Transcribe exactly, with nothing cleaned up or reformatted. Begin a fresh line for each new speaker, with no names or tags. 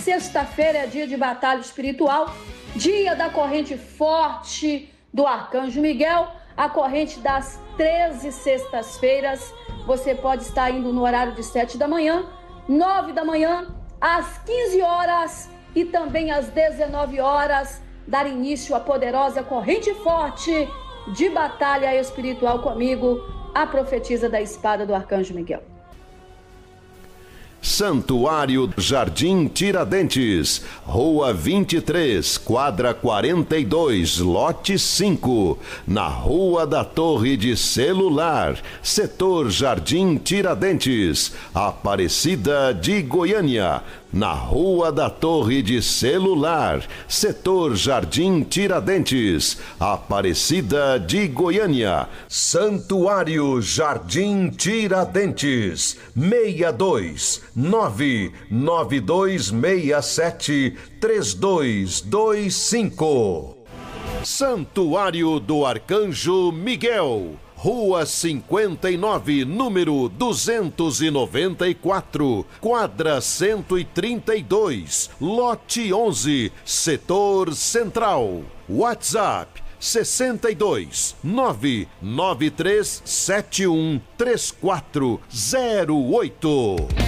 sexta-feira é dia de batalha espiritual, dia da corrente forte do Arcanjo Miguel, a corrente das treze sextas-feiras. Você pode estar indo no horário de sete da manhã, nove da manhã, às quinze horas e também às dezenove horas, dar início à poderosa corrente forte de batalha espiritual comigo, a profetisa da espada do Arcanjo Miguel.
Santuário Jardim Tiradentes, Rua vinte e três, quadra quarenta e dois, lote cinco, na Rua da Torre de Celular, setor Jardim Tiradentes, Aparecida de Goiânia. Na Rua da Torre de Celular, setor Jardim Tiradentes, Aparecida de Goiânia. Santuário Jardim Tiradentes, seis dois nove nove dois seis sete três dois dois cinco. Santuário do Arcanjo Miguel, Rua cinquenta e nove, número duzentos e noventa e quatro, quadra cento e trinta e dois, lote onze, setor central. WhatsApp sessenta e dois, nove nove três sete um três quatro zero oito.